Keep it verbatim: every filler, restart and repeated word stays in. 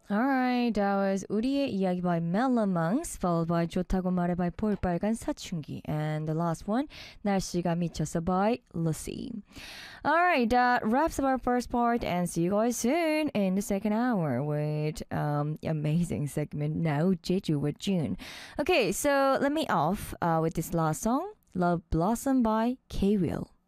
Alright, that was 우리의 이야기 by Melamonks, followed by 좋다고 말해 by 볼빨간 사춘기, and the last one, 날씨가 미쳤어 by Lucy. Alright, that wraps up our first part, and see you guys soon in the second hour with um amazing segment now Jeju with June. Okay, so let me off uh, with this last song, Love Blossom by K-Will.